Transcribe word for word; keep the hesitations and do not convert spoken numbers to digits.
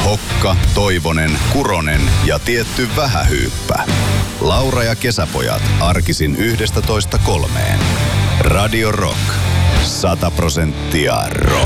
Hokka, Toivonen, Kuronen ja tietty vähähyyppä. Laura ja kesäpojat arkisin yhdestä toista kolmeen. Radio Rock. Sata prosenttia rock.